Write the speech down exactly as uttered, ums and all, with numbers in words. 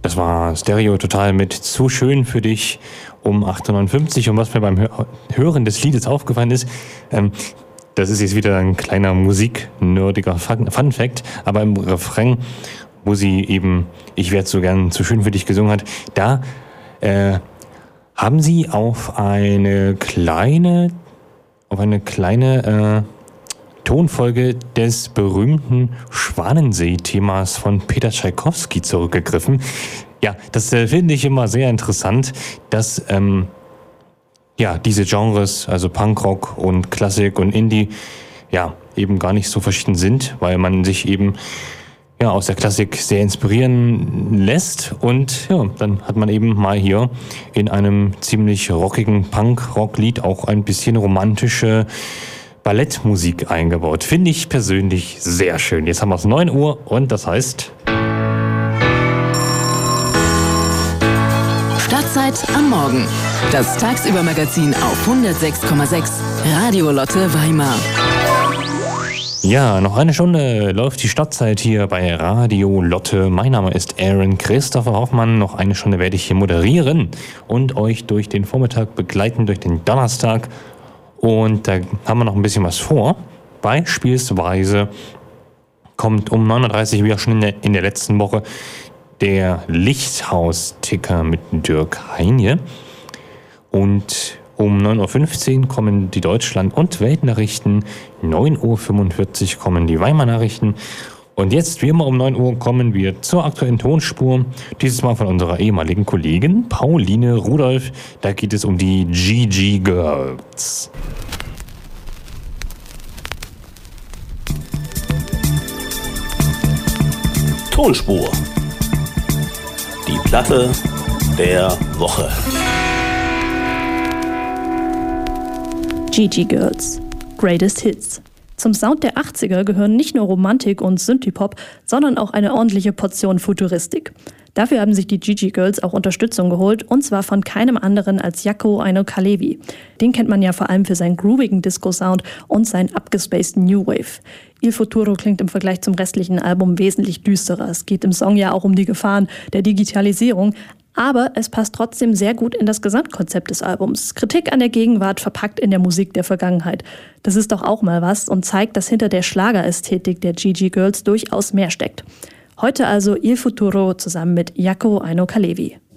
Das war Stereo Total mit Zu schön für dich um acht Uhr neunundfünfzig. Und was mir beim Hören des Liedes aufgefallen ist, ähm, das ist jetzt wieder ein kleiner musiknerdiger Fun Fact, aber im Refrain, wo sie eben Ich werde so gern zu schön für dich gesungen hat, da äh, haben sie auf eine kleine, auf eine kleine äh, Tonfolge des berühmten Schwanensee-Themas von Peter Tschaikowski zurückgegriffen. Ja, das äh, finde ich immer sehr interessant, dass ähm, ja diese Genres, also Punkrock und Klassik und Indie, ja eben gar nicht so verschieden sind, weil man sich eben ja aus der Klassik sehr inspirieren lässt. Und ja, dann hat man eben mal hier in einem ziemlich rockigen Punk-Rock-Lied auch ein bisschen romantische Ballettmusik eingebaut. Finde ich persönlich sehr schön. Jetzt haben wir es neun Uhr und das heißt... Stadtzeit am Morgen. Das Tagsüber-Magazin auf hundertsechs Komma sechs Radio Lotte Weimar. Ja, noch eine Stunde läuft die Stadtzeit hier bei Radio Lotte. Mein Name ist Aaron Christopher Hoffmann. Noch eine Stunde werde ich hier moderieren und euch durch den Vormittag begleiten, durch den Donnerstag. Und da haben wir noch ein bisschen was vor. Beispielsweise kommt um neun Uhr dreißig, wie auch schon in der, in der letzten Woche, der Lichthaus-Ticker mit Dirk Heinje. Und um neun Uhr fünfzehn kommen die Deutschland- und Weltnachrichten. neun Uhr fünfundvierzig kommen die Weimar-Nachrichten. Und jetzt, wie immer um neun Uhr, kommen wir zur aktuellen Tonspur. Dieses Mal von unserer ehemaligen Kollegin Pauline Rudolph. Da geht es um die G G Girls. Tonspur. Die Platte der Woche. G G Girls. Greatest Hits. Zum Sound der achtziger gehören nicht nur Romantik und Synthie-Pop, sondern auch eine ordentliche Portion Futuristik. Dafür haben sich die G G Girls auch Unterstützung geholt, und zwar von keinem anderen als Jaakko Aino Kalevi. Den kennt man ja vor allem für seinen groovigen Disco-Sound und seinen abgespaceden New Wave. Il Futuro klingt im Vergleich zum restlichen Album wesentlich düsterer. Es geht im Song ja auch um die Gefahren der Digitalisierung, aber es passt trotzdem sehr gut in das Gesamtkonzept des Albums. Kritik an der Gegenwart verpackt in der Musik der Vergangenheit. Das ist doch auch mal was und zeigt, dass hinter der Schlagerästhetik der G G Girls durchaus mehr steckt. Heute also Il Futuro zusammen mit Jaakko Aino Kalevi.